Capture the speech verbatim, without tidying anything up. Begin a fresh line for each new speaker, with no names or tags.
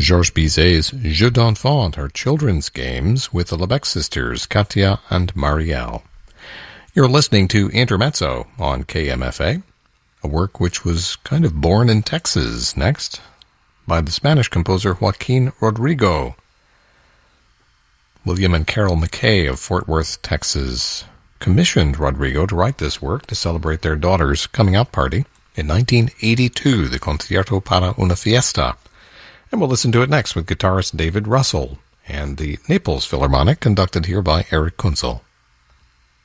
Georges Bizet's Jeux d'enfants, or children's games, with the Lebec sisters, Katia and Marielle. You're listening to Intermezzo on K M F A, a work which was kind of born in Texas, next, by the Spanish composer Joaquin Rodrigo. William and Carol McKay of Fort Worth, Texas, commissioned Rodrigo to write this work to celebrate their daughter's coming-out party in nineteen eighty-two, the Concierto para una Fiesta. And we'll listen to it next with guitarist David Russell and the Naples Philharmonic, conducted here by Eric Kunzel.